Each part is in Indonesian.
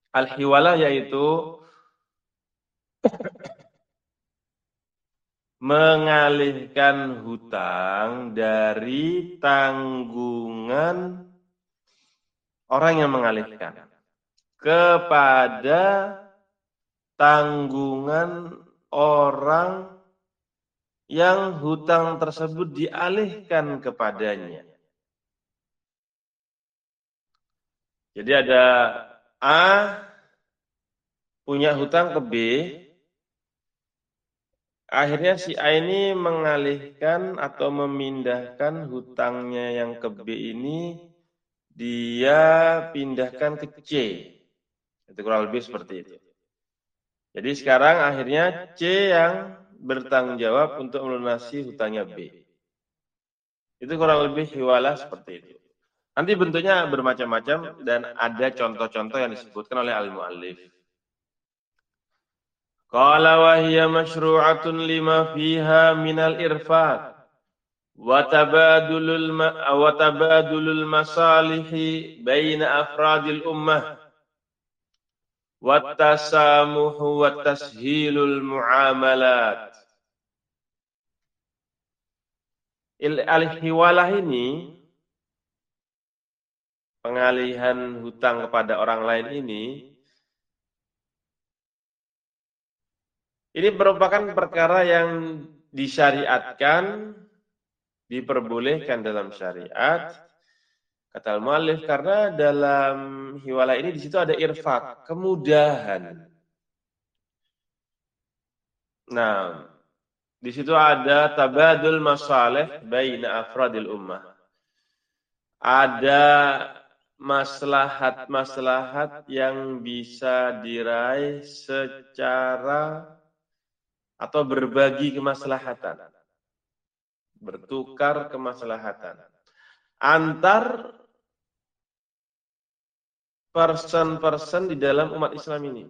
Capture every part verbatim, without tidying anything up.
Al-hiwalah yaitu mengalihkan hutang dari tanggungan orang yang mengalihkan kepada tanggungan orang yang hutang tersebut dialihkan kepadanya. Jadi ada A punya hutang ke B, akhirnya si A ini mengalihkan atau memindahkan hutangnya yang ke B ini, dia pindahkan ke C. Itu kurang lebih seperti itu. Jadi sekarang akhirnya C yang bertanggung jawab untuk melunasi hutangnya B. Itu kurang lebih hiwalah seperti itu. Nanti bentuknya bermacam-macam dan ada contoh-contoh yang disebutkan oleh al-muallif. Qala wa hiya masyru'atun lima fiha minal irfaq wa tabadulul wa tabadulul masalihi baina afradil ummah wa tasamuhu wa tashilul muamalat. Al-hiwalah ini, pengalihan hutang kepada orang lain ini, ini merupakan perkara yang disyariatkan, diperbolehkan dalam syariat, kata al-muallif, karena dalam hiwalah ini di situ ada irfaq, kemudahan. Nah, di situ ada tabadul masalih baina afradil ummah. Ada maslahat-maslahat yang bisa diraih secara atau berbagi kemaslahatan, bertukar kemaslahatan antar person-person di dalam umat Islam ini.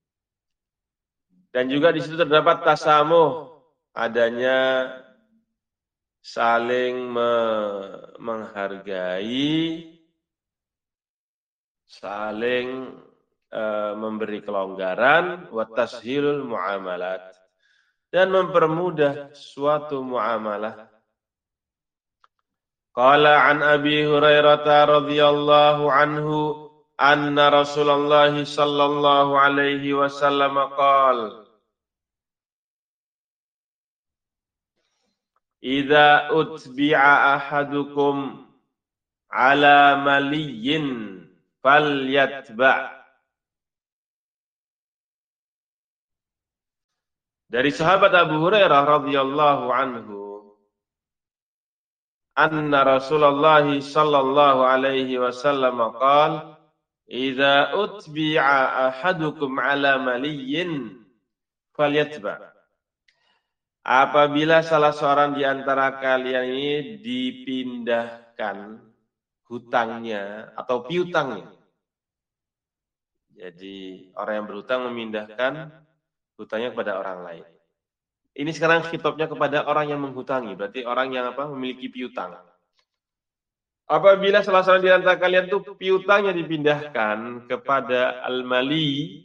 Dan juga di situ terdapat tasamuh, adanya saling me menghargai, saling e, memberi kelonggaran, wa tashilul muamalat, dan mempermudah suatu muamalah. Qala an Abi Hurairah radhiyallahu anhu anna Rasulullah sallallahu alaihi wasallam qala idza utbi'a ahadukum ala maliyin falyatba'. Dari sahabat Abu Hurairah radhiyallahu anhu, anna Rasulullah sallallahu alaihi wasallam qala idza utbi'a ahadukum ala maliyin falyatba'. Apabila salah seorang di antara kalian ini dipindahkan hutangnya atau piutangnya. Jadi orang yang berhutang memindahkan hutangnya kepada orang lain. Ini sekarang khitabnya kepada orang yang menghutangi, berarti orang yang apa? Memiliki piutang. Apabila salah seorang di antara kalian tuh piutangnya dipindahkan kepada al-mali.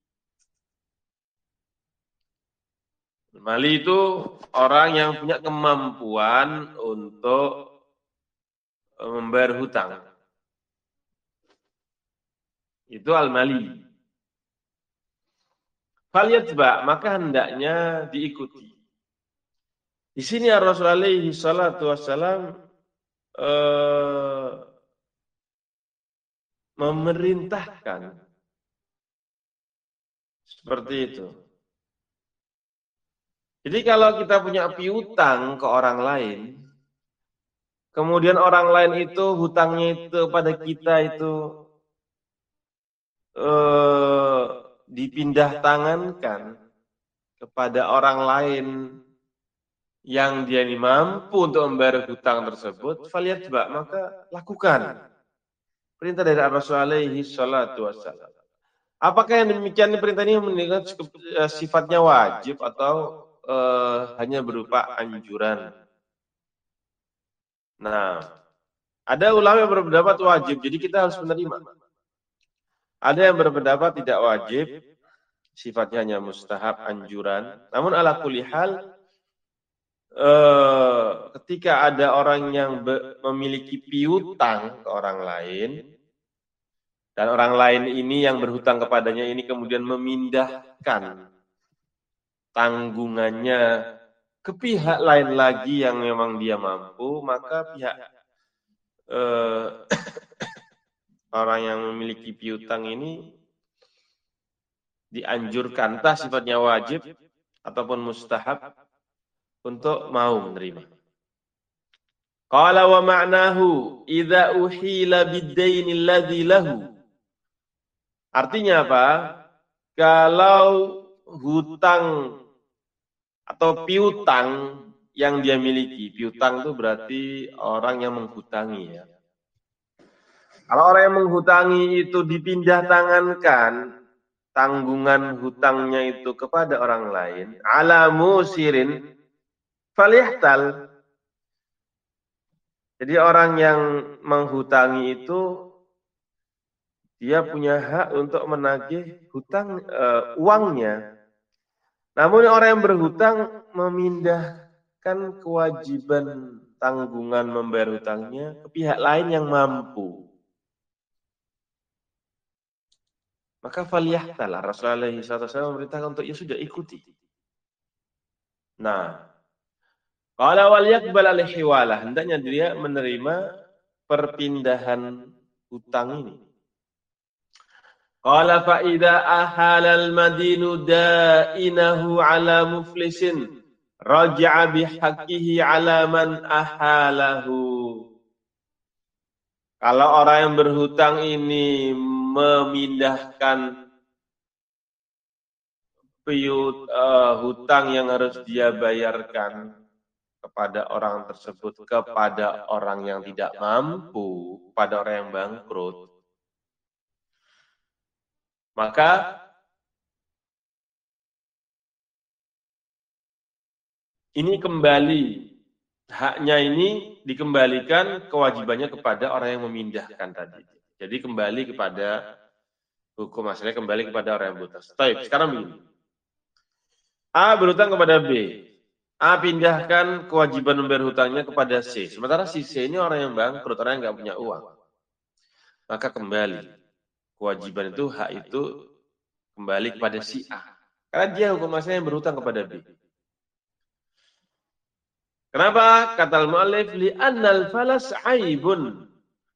Al-mali itu orang yang punya kemampuan untuk membayar hutang. Itu al-mali. Falyatba', maka hendaknya diikuti. Di sini Rasulullah alaihi salatu wassalam eh, memerintahkan seperti itu. Jadi kalau kita punya piutang ke orang lain, kemudian orang lain itu hutangnya itu pada kita itu eh, dipindah tangankan kepada orang lain yang dia ini mampu untuk membayar hutang tersebut, falyatba', maka lakukan. Perintah dari Rasulullah alaihi salatu wassalam. Apakah yang demikian perintah ini menunjukkan uh, sifatnya wajib atau uh, hanya berupa anjuran? Nah, ada ulama yang berpendapat wajib, jadi kita harus menerima. Ada yang berpendapat tidak wajib, sifatnya hanya mustahab, anjuran. Namun ala kulli hal, eh, ketika ada orang yang be, memiliki piutang ke orang lain, dan orang lain ini yang berhutang kepadanya ini kemudian memindahkan tanggungannya ke pihak lain lagi yang memang dia mampu, maka pihak eh, orang yang memiliki piutang ini dianjurkan, entah sifatnya wajib ataupun mustahab, untuk mau menerima. Qala wa ma'nahu idza uhila bid-daini alladzi lahu. Artinya apa? Kalau hutang atau piutang yang dia miliki, piutang itu berarti orang yang menghutangi ya. Kalau orang yang menghutangi itu dipindah tangankan tanggungan hutangnya itu kepada orang lain, ala musirin falihtal. Jadi orang yang menghutangi itu dia punya hak untuk menagih hutang uh, uangnya. Namun orang yang berhutang memindahkan kewajiban tanggungan membayar hutangnya ke pihak lain yang mampu. Maka faliyahtalah, Rasulullah shallallahu alaihi wasallam memerintahkan untuk ya sudah ikuti. Nah, qala wal yaqbal al-hiwalah, hendaknya dia menerima perpindahan hutang ini. Qala fa idza ahala al-madinu da'inahu ala muflisin raja'a bihaqqihi ala man ahalahu. Kalau orang yang berhutang ini memindahkan piut uh, hutang yang harus dia bayarkan kepada orang tersebut, kepada orang yang tidak mampu, kepada orang yang bangkrut, maka ini kembali, haknya ini dikembalikan kewajibannya kepada orang yang memindahkan tadi. Jadi kembali kepada hukum asalnya, kembali kepada orang yang berhutang. Baik, sekarang begini. A berhutang kepada B. A pindahkan kewajiban membayar hutangnya kepada C. Sementara si C ini orang yang bangkrut, orang yang nggak punya uang. Maka kembali kewajiban itu, hak itu kembali kepada si A. Karena dia hukum asalnya yang berhutang kepada B. Kenapa? Kata al-mu'allif, li'annal falas aibun.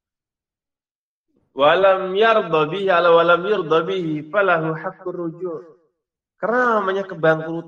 Walam yarda bihi ala walam yarda bihi falahu haqqur ruju'. Karena namanya kebangkrutan